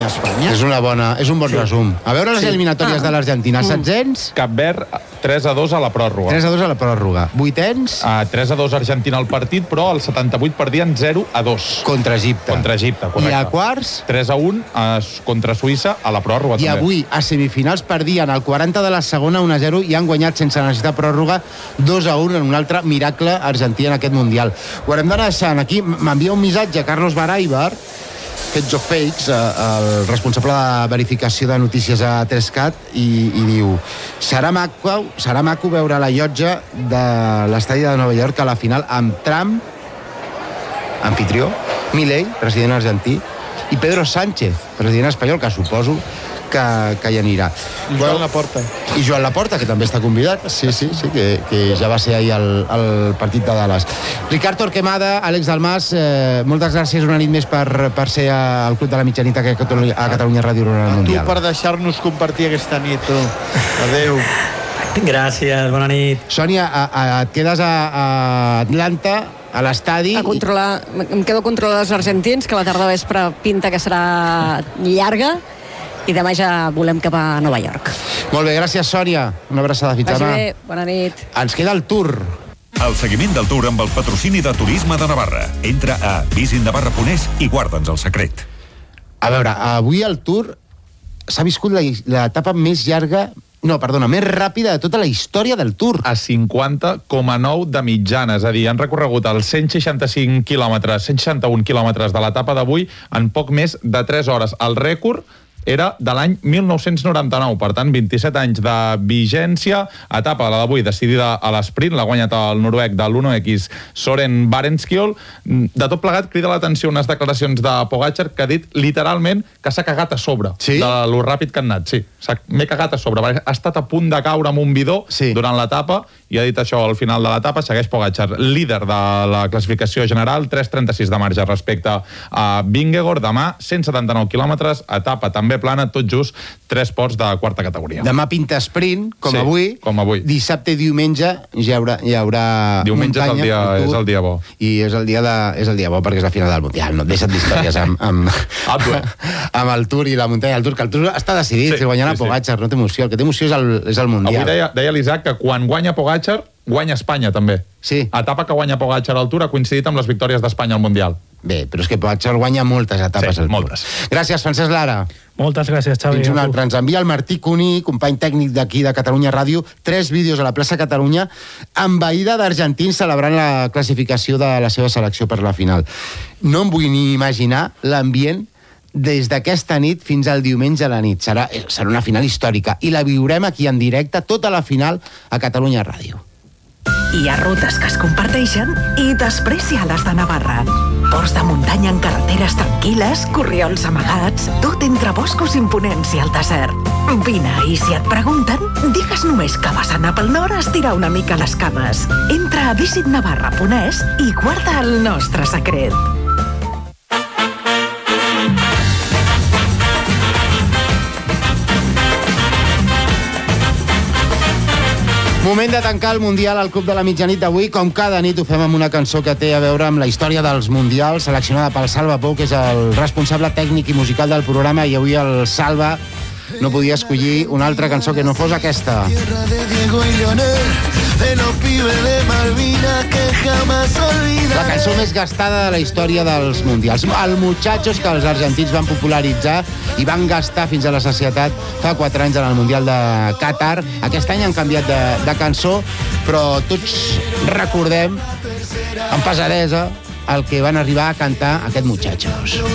Espanya. És un bon resum. A veure les eliminatòries de l'Argentina. Setzents? Cap Verd 3-2 a la pròrroga. 3-2 a la pròrroga. Vuitens? 3-2 Argentina al partit, però al 78 perdien 0-2. Contra Egipte. Contra Egipte, correcte. I a quarts? 3-1 contra Suïssa a la pròrroga. I també. avui, a semifinals, perdien al 40 de la segona 1-0 i han guanyat sense necessitar pròrroga 2-1 en un altre miracle argentí en aquest Mundial. Ho haurem d'anar deixant aquí. M'envia un missatge Carlos Baraibar, Fets of Fakes, el responsable de verificació de notícies a 3CAT, i diu: serà maco veure la llotja de l'estadi de Nova York a la final amb Trump, anfitrió, Milei, president argentí, i Pedro Sánchez, president espanyol, que suposo que hi anirà. I Joan Laporta. I Joan Laporta, que també està convidat. Sí, que ja va ser ahir al partit de Dallas. Ricard Torquemada, Àlex Dalmas, moltes gràcies una nit més per ser al Club de la Mitjanit a Catalunya Ràdio durant el Mundial. A tu per deixar-nos compartir aquesta nit, tu. Adéu. Gràcies, bona nit. Sònia, et quedes a Atlanta, a l'estadi... Em quedo a controlar els argentins, que la tarda vespre pinta que serà llarga, i demà ja volem cap a Nova York. Molt bé, gràcies, Sònia. Una abraçada, fins demà. Bé, bona nit. Ens queda el Tour. El seguiment del Tour amb el patrocini de Turisme de Navarra. Entra a visitnavarra.es i guarda'ns el secret. A veure, avui el Tour s'ha viscut l'etapa més llarga... No, perdona, més ràpida de tota la història del Tour. A 50,9 de mitjana, és a dir, han recorregut els 161 quilòmetres de l'etapa d'avui en poc més de 3 hores. El rècord era de l'any 1999, per tant, 27 anys de vigència. Etapa, la d'avui, decidida a l'esprint, l'ha guanyat el noruec de l'1X Soren Barenskjold. De tot plegat, crida l'atenció unes declaracions de Pogačar, que ha dit literalment que s'ha cagat a sobre de lo ràpid que han anat. Sí, m'he cagat a sobre. Ha estat a punt de caure amb un bidó durant l'etapa i ha dit això al final de l'etapa. Segueix Pogačar, líder de la classificació general, 3,36 de marge respecte a Vingegaard. Demà, 179 quilòmetres, etapa també plana, tot just 3 ports de quarta categoria. Demà pinta sprint, com avui. Dissabte i diumenge hi haurà diumenge muntanya. És el dia bo. I és el dia bo perquè és la final del Mundial. No et deixa't d'històries amb el Tour i la muntanya del Tour, que el Tour està decidit, si guanyarà Pogačar, no té emoció. El que té emoció és el Mundial. Avui deia l'Isaac que quan guanya Pogačar, guanya Espanya també. Sí. Etapa que guanya Pogačar al Tour ha coincidit amb les victòries d'Espanya al Mundial. Bé, però és que Pogačar guanya moltes etapes al Tour. Moltes. Gràcies, Francesc Lara. Moltes gràcies, Xavi. Fins una altra. Ens envia el Martí Cuní, company tècnic d'aquí de Catalunya Ràdio, 3 vídeos a la plaça Catalunya envaïda d'argentins celebrant la classificació de la seva selecció per la final. No em vull ni imaginar l'ambient des d'aquesta nit fins al diumenge a la nit. Serà una final històrica i la viurem aquí en directe, tota la final, a Catalunya Ràdio. Hi ha rutes que es comparteixen i després hi ha les de Navarra. Ports de muntanya en carreteres tranquil·les, corriols amagats, tot entre boscos imponents i el desert. Vine, i si et pregunten, digues només que vas anar pel nord a estirar una mica les cames. Entra a visitnavarra.es i guarda el nostre secret. Moment de tancar el Mundial al Club de la Mitjanit d'avui. Com cada nit ho fem amb una cançó que té a veure amb la història dels Mundials, seleccionada pel Salva Pou, que és el responsable tècnic i musical del programa, i avui el Salva no podia escollir una altra cançó que no fos aquesta. La cançó més gastada de la història dels Mundials. El Muchachos, que els argentins van popularitzar i van gastar fins a la sacietat fa 4 anys en el Mundial de Qatar. Aquest any han canviat de cançó, però tots recordem amb pesadesa el que van arribar a cantar aquest Muchachos.